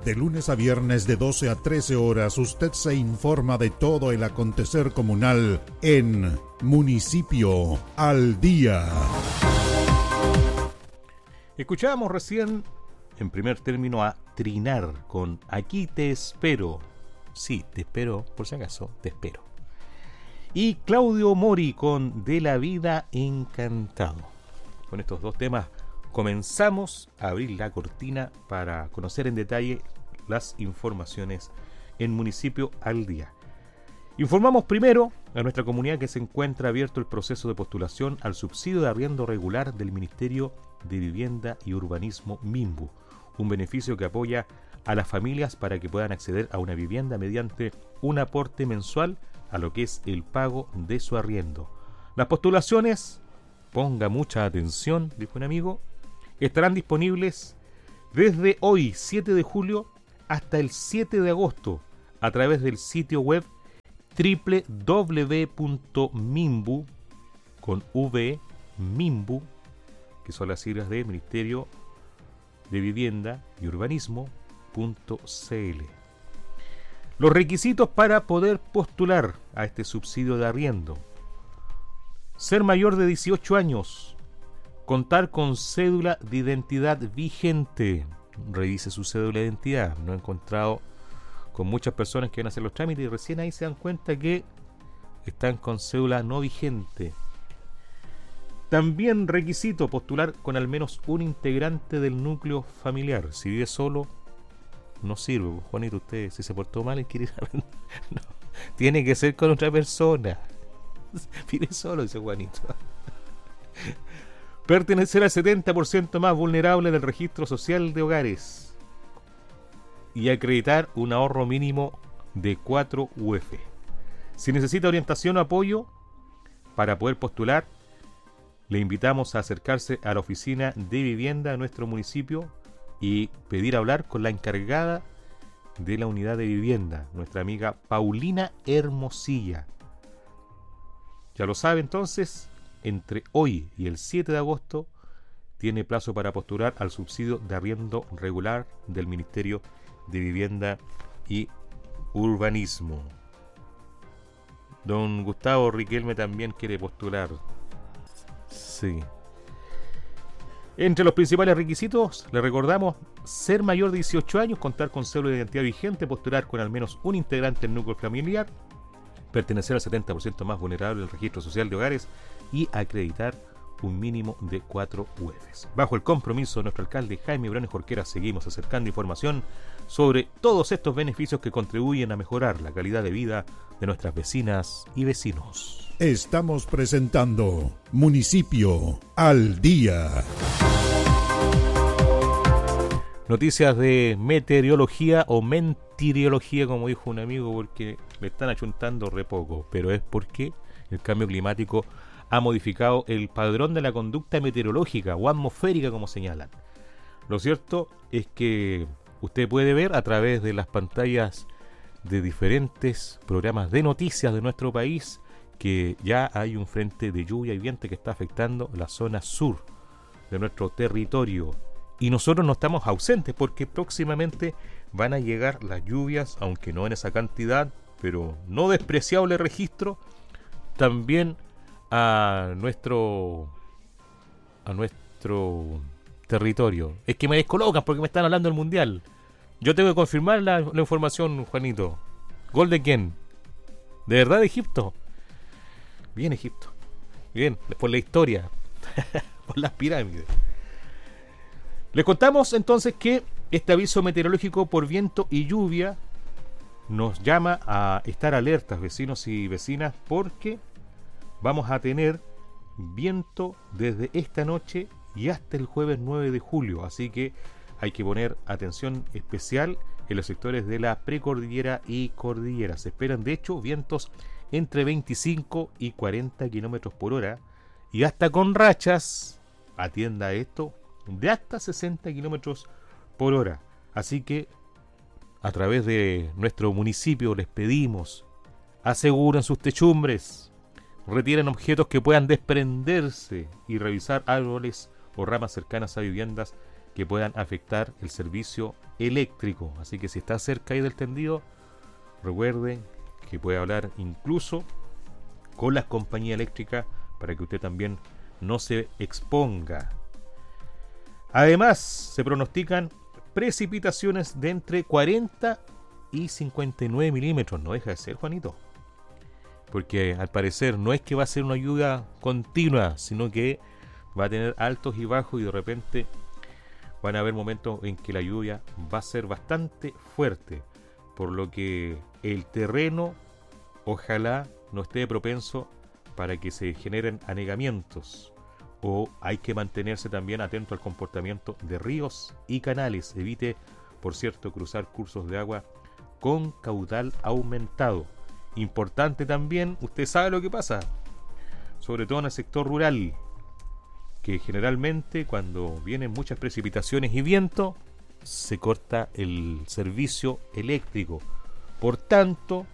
De lunes a viernes de 12 a 13 horas, usted se informa de todo el acontecer comunal en Municipio al Día. Escuchábamos recién, en primer término, a Trinar con Aquí te espero. Sí, te espero, por si acaso, te espero. Y Claudio Mori con De la vida encantado. Con estos dos temas comenzamos a abrir la cortina para conocer en detalle las informaciones en Municipio al Día. Informamos primero a nuestra comunidad que se encuentra abierto el proceso de postulación al subsidio de arriendo regular del Ministerio de Vivienda y Urbanismo MIMBU, un beneficio que apoya a las familias para que puedan acceder a una vivienda mediante un aporte mensual a lo que es el pago de su arriendo. Las postulaciones, ponga mucha atención, dijo un amigo, estarán disponibles desde hoy, 7 de julio, hasta el 7 de agosto, a través del sitio web www.mimbu, con V, Mimbu, que son las siglas de Ministerio de Vivienda y Urbanismo.cl. Los requisitos para poder postular a este subsidio de arriendo: ser mayor de 18 años, contar con cédula de identidad vigente. Revise su cédula de identidad. No he encontrado con muchas personas que van a hacer los trámites y recién ahí se dan cuenta que están con cédula no vigente. También requisito postular con al menos un integrante del núcleo familiar. Si vive solo, no sirve. Juanito, usted si se portó mal y quiere ir a... no, tiene que ser con otra persona. Vive solo, dice Juanito. Pertenecer al 70% más vulnerable del registro social de hogares y acreditar un ahorro mínimo de 4 UF. Si necesita orientación o apoyo para poder postular, le invitamos a acercarse a la oficina de vivienda de nuestro municipio y pedir hablar con la encargada de la unidad de vivienda, nuestra amiga Paulina Hermosilla. Ya lo sabe entonces, entre hoy y el 7 de agosto tiene plazo para postular al subsidio de arriendo regular del Ministerio de Vivienda y Urbanismo. Don Gustavo Riquelme también quiere postular. Sí. Entre los principales requisitos, le recordamos: ser mayor de 18 años, contar con cédula de identidad vigente, postular con al menos un integrante del núcleo familiar, pertenecer al 70% más vulnerable del registro social de hogares y acreditar un mínimo de 4 UFs. Bajo el compromiso de nuestro alcalde Jaime Briones Jorquera, seguimos acercando información sobre todos estos beneficios que contribuyen a mejorar la calidad de vida de nuestras vecinas y vecinos. Estamos presentando Municipio al Día. Noticias de meteorología o mentiriología, como dijo un amigo, porque me están achuntando re poco, pero es porque el cambio climático ha modificado el padrón de la conducta meteorológica o atmosférica, como señalan. Lo cierto es que usted puede ver a través de las pantallas de diferentes programas de noticias de nuestro país que ya hay un frente de lluvia y viento que está afectando la zona sur de nuestro territorio. Y nosotros no estamos ausentes porque próximamente van a llegar las lluvias, aunque no en esa cantidad, pero no despreciable registro, también a nuestro territorio. Es que me descolocan porque me están hablando del mundial. Yo tengo que confirmar la información, Juanito. ¿Gol de quién? ¿De verdad de Egipto? Bien, Egipto. Bien, por la historia. Por las pirámides. Les contamos entonces que este aviso meteorológico por viento y lluvia nos llama a estar alertas, vecinos y vecinas, porque vamos a tener viento desde esta noche y hasta el jueves 9 de julio. Así que hay que poner atención especial en los sectores de la precordillera y cordillera. Se esperan, de hecho, vientos entre 25 y 40 kilómetros por hora y hasta con rachas, atienda esto, de hasta 60 kilómetros por hora. Así que a través de nuestro municipio les pedimos: aseguren sus techumbres, retiren objetos que puedan desprenderse y revisar árboles o ramas cercanas a viviendas que puedan afectar el servicio eléctrico. Así que si está cerca ahí del tendido, recuerden que puede hablar incluso con las compañías eléctricas para que usted también no se exponga. Además, se pronostican precipitaciones de entre 40 y 59 milímetros. No deja de ser, Juanito, porque al parecer no es que va a ser una lluvia continua, sino que va a tener altos y bajos, y de repente van a haber momentos en que la lluvia va a ser bastante fuerte, por lo que el terreno ojalá no esté propenso para que se generen anegamientos, o hay que mantenerse también atento al comportamiento de ríos y canales. Evite, por cierto, cruzar cursos de agua con caudal aumentado. Importante también, usted sabe lo que pasa, sobre todo en el sector rural, que generalmente cuando vienen muchas precipitaciones y viento, se corta el servicio eléctrico. Por tanto,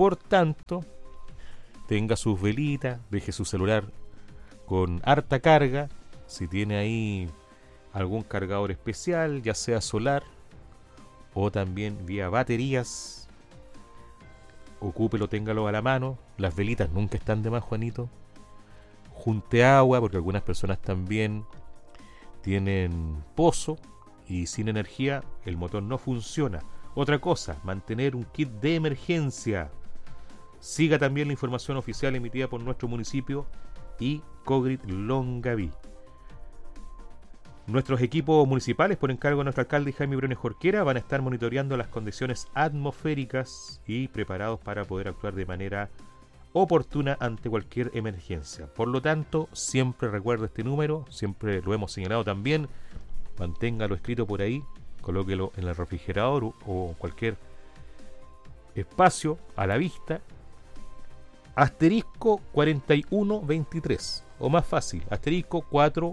tenga sus velitas, deje su celular con harta carga. Si tiene ahí algún cargador especial, ya sea solar o también vía baterías, ocúpelo, téngalo a la mano. Las velitas nunca están de más, Juanito. Junte agua, porque algunas personas también tienen pozo y sin energía el motor no funciona. Otra cosa, mantener un kit de emergencia. Siga también la información oficial emitida por nuestro municipio y Cogrid Longaví. Nuestros equipos municipales, por encargo de nuestro alcalde Jaime Briones Jorquera, van a estar monitoreando las condiciones atmosféricas y preparados para poder actuar de manera oportuna ante cualquier emergencia. Por lo tanto, siempre recuerde este número, siempre lo hemos señalado también, manténgalo escrito por ahí, colóquelo en el refrigerador o cualquier espacio a la vista. Asterisco 4123, o más fácil, asterisco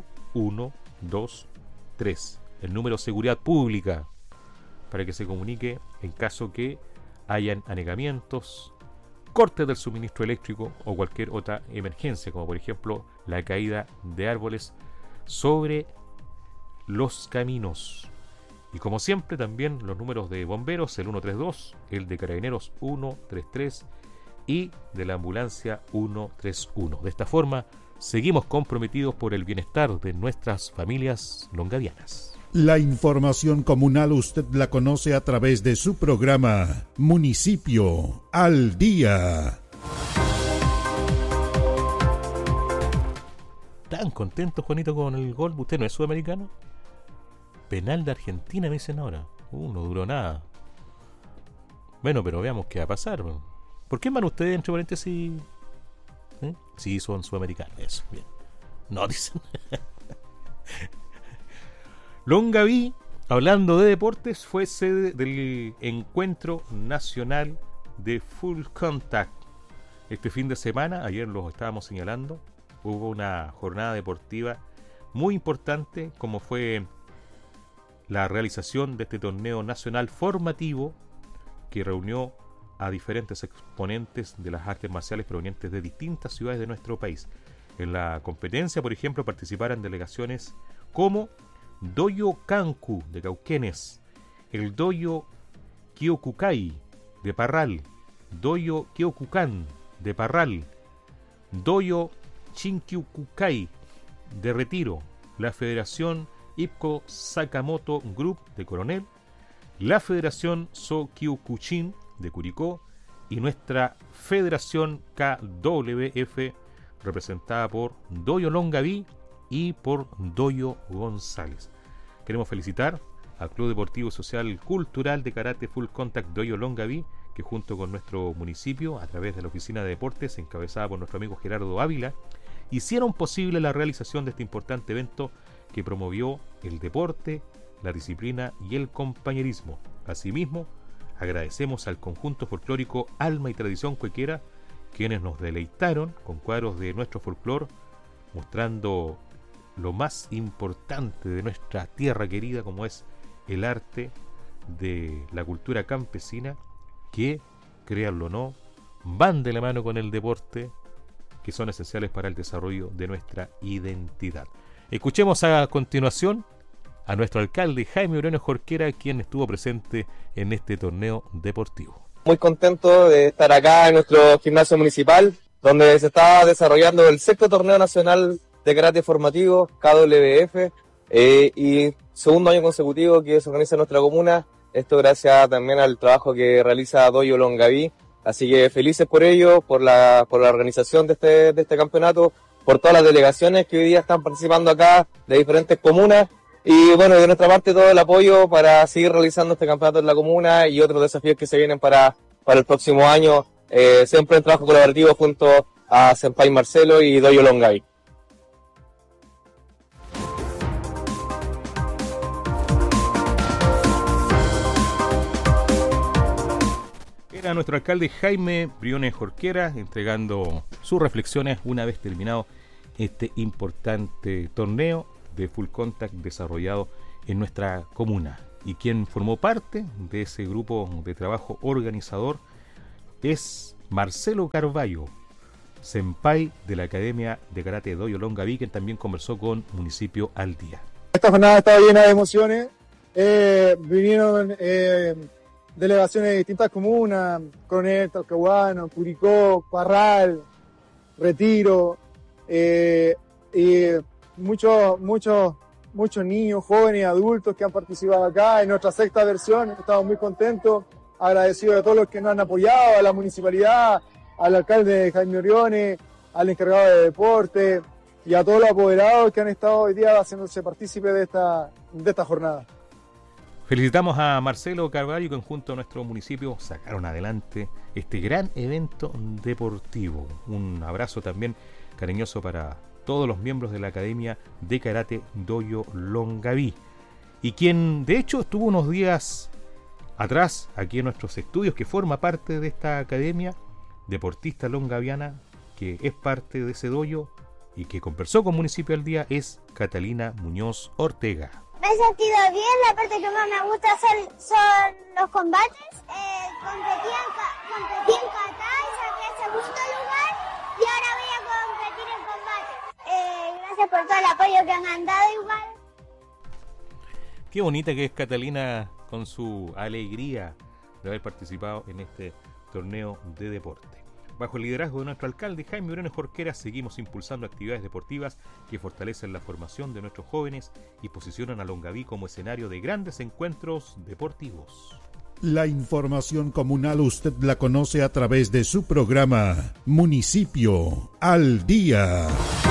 4123, el número de seguridad pública, para que se comunique en caso que hayan anegamientos, cortes del suministro eléctrico o cualquier otra emergencia, como por ejemplo la caída de árboles sobre los caminos. Y como siempre también los números de bomberos, el 132, el de carabineros 133 y de la ambulancia 131. De esta forma seguimos comprometidos por el bienestar de nuestras familias longavianas. La información comunal usted la conoce a través de su programa Municipio al Día. ¿Tan contento, Juanito, con el gol? ¿Usted no es sudamericano? Penal de Argentina, me dicen ahora. No duró nada. Bueno, pero veamos qué va a pasar. ¿Por qué van ustedes, entre paréntesis? Sí, son sudamericanos. Eso, bien. No, dicen. Longaví, hablando de deportes, fue sede del Encuentro Nacional de Full Contact. Este fin de semana, ayer lo estábamos señalando, hubo una jornada deportiva muy importante, como fue la realización de este torneo nacional formativo que reunió a diferentes exponentes de las artes marciales provenientes de distintas ciudades de nuestro país. En la competencia, por ejemplo, participaron delegaciones como Doyo Kanku de Cauquenes, el Doyo Kyokukai de Parral, Doyo Kyokukan de Parral, Doyo Chinkyukukai de Retiro, la Federación Ipko Sakamoto Group de Coronel, la Federación So-Kyokuchin de Curicó y nuestra Federación KWF, representada por Doyo Longaví y por Doyo González. Queremos felicitar al Club Deportivo Social Cultural de Karate Full Contact Doyo Longaví, que junto con nuestro municipio, a través de la Oficina de Deportes, encabezada por nuestro amigo Gerardo Ávila, hicieron posible la realización de este importante evento que promovió el deporte, la disciplina y el compañerismo. Asimismo, agradecemos al conjunto folclórico Alma y Tradición Cuequera, quienes nos deleitaron con cuadros de nuestro folclor, mostrando lo más importante de nuestra tierra querida, como es el arte de la cultura campesina, que, créanlo o no, van de la mano con el deporte, que son esenciales para el desarrollo de nuestra identidad. Escuchemos a continuación a nuestro alcalde Jaime Briones Jorquera, quien estuvo presente en este torneo deportivo. Muy contento de estar acá en nuestro gimnasio municipal, donde se está desarrollando el 6º torneo nacional de karate formativo, KWF, y segundo año consecutivo que se organiza en nuestra comuna. Esto gracias también al trabajo que realiza Dojo Longaví. Así que felices por ello, por la organización de este campeonato, por todas las delegaciones que hoy día están participando acá de diferentes comunas. Y bueno, de nuestra parte todo el apoyo para seguir realizando este campeonato en la comuna y otros desafíos que se vienen para el próximo año. Siempre en trabajo colaborativo junto a Senpai Marcelo y Dojo Longaví. Era nuestro alcalde Jaime Briones Jorquera entregando sus reflexiones una vez terminado este importante torneo de full contact desarrollado en nuestra comuna. Y quien formó parte de ese grupo de trabajo organizador es Marcelo Carballo, senpai de la Academia de Karate Dojo Longaví, quien también conversó con Municipio al Día. Esta jornada estaba llena de emociones. Vinieron delegaciones de distintas comunas: Coronel, Talcahuano, Curicó, Parral, Retiro, y muchos niños, jóvenes y adultos que han participado acá en nuestra 6ª versión. Estamos muy contentos, agradecidos a todos los que nos han apoyado, a la municipalidad, al alcalde Jaime Briones, al encargado de deporte y a todos los apoderados que han estado hoy día haciéndose partícipes de esta jornada. Felicitamos a Marcelo Carvalho, que junto a nuestro municipio sacaron adelante este gran evento deportivo. Un abrazo también cariñoso para todos los miembros de la Academia de Karate Dojo Longaví, y quien de hecho estuvo unos días atrás aquí en nuestros estudios, que forma parte de esta academia, deportista longaviana, que es parte de ese dojo y que conversó con Municipio al Día, es Catalina Muñoz Ortega. Me he sentido bien, la parte que más me gusta hacer son los combates. Competí en kata y saqué segundo lugar y ahora voy a competir en combate. Gracias por todo el apoyo que me han dado igual. Qué bonita que es Catalina con su alegría de haber participado en este torneo de deporte. Bajo el liderazgo de nuestro alcalde Jaime Briones Jorquera, seguimos impulsando actividades deportivas que fortalecen la formación de nuestros jóvenes y posicionan a Longaví como escenario de grandes encuentros deportivos. La información comunal usted la conoce a través de su programa Municipio al Día.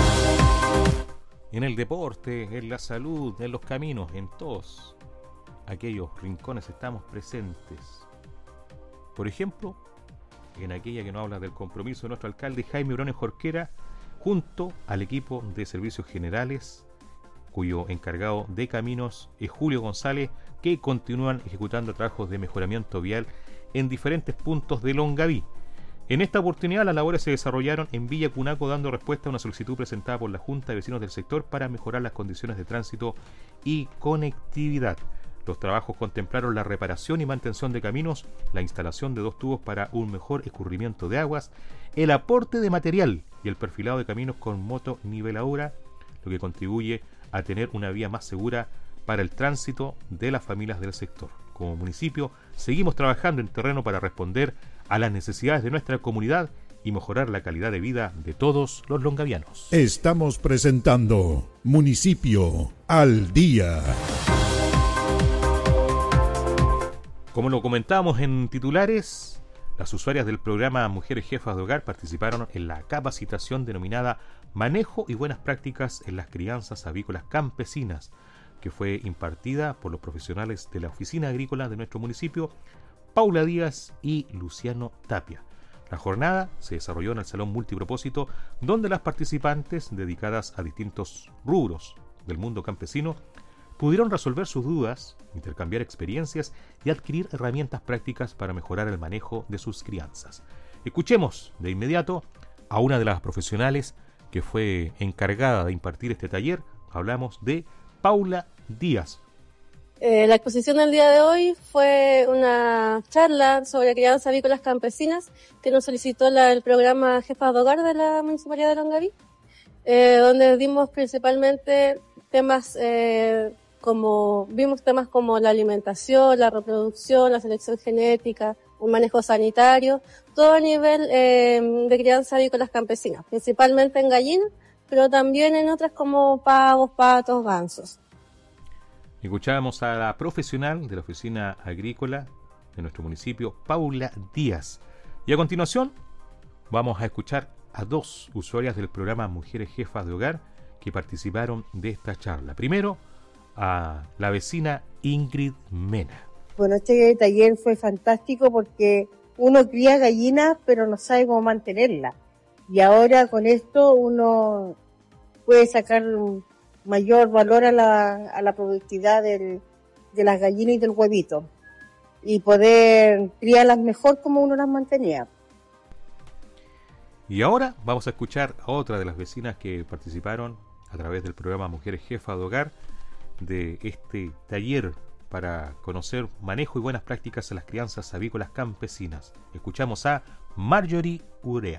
En el deporte, en la salud, en los caminos, en todos aquellos rincones estamos presentes. Por ejemplo, en aquella que nos habla del compromiso de nuestro alcalde Jaime Briones Jorquera junto al equipo de servicios generales, cuyo encargado de caminos es Julio González, que continúan ejecutando trabajos de mejoramiento vial en diferentes puntos de Longaví. En esta oportunidad las labores se desarrollaron en Villa Cunaco, dando respuesta a una solicitud presentada por la Junta de Vecinos del sector para mejorar las condiciones de tránsito y conectividad. Los trabajos contemplaron la reparación y mantención de caminos, la instalación de 2 tubos para un mejor escurrimiento de aguas, el aporte de material y el perfilado de caminos con motoniveladora, lo que contribuye a tener una vía más segura para el tránsito de las familias del sector. Como municipio, seguimos trabajando en terreno para responder a las necesidades de nuestra comunidad y mejorar la calidad de vida de todos los longavianos. Estamos presentando Municipio al Día. Como lo comentábamos en titulares, las usuarias del programa Mujeres Jefas de Hogar participaron en la capacitación denominada Manejo y Buenas Prácticas en las Crianzas Avícolas Campesinas, que fue impartida por los profesionales de la Oficina Agrícola de nuestro municipio, Paula Díaz y Luciano Tapia. La jornada se desarrolló en el Salón Multipropósito, donde las participantes, dedicadas a distintos rubros del mundo campesino, pudieron resolver sus dudas, intercambiar experiencias y adquirir herramientas prácticas para mejorar el manejo de sus crianzas. Escuchemos de inmediato a una de las profesionales que fue encargada de impartir este taller. Hablamos de Paula Díaz. La exposición del día de hoy fue una charla sobre crianzas avícolas campesinas que nos solicitó el programa Jefas de Hogar de la Municipalidad de Longaví, donde dimos principalmente temas como vimos temas como la alimentación, la reproducción, la selección genética, un manejo sanitario, todo a nivel de crianza avícolas campesinas, principalmente en gallinas, pero también en otras como pavos, patos, gansos. Escuchábamos a la profesional de la oficina agrícola de nuestro municipio, Paula Díaz. Y a continuación vamos a escuchar a 2 usuarias del programa Mujeres Jefas de Hogar que participaron de esta charla. Primero, a la vecina Ingrid Mena. Bueno, este taller fue fantástico porque uno cría gallinas pero no sabe cómo mantenerlas. Y ahora con esto uno puede sacar un mayor valor a la productividad de las gallinas y del huevito. Y poder criarlas mejor como uno las mantenía. Y ahora vamos a escuchar a otra de las vecinas que participaron a través del programa Mujeres Jefas de Hogar de este taller para conocer manejo y buenas prácticas en las crianzas avícolas campesinas. Escuchamos a Marjorie Urea.